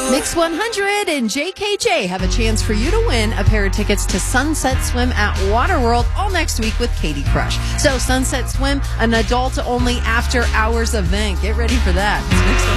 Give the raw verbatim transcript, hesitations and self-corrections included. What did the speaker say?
Mix one hundred and J K J have a chance for you to win a pair of tickets to Sunset Swim at Waterworld all next week with Katie Crush. So Sunset Swim, an adult-only after-hours event. Get ready for that. It's Mix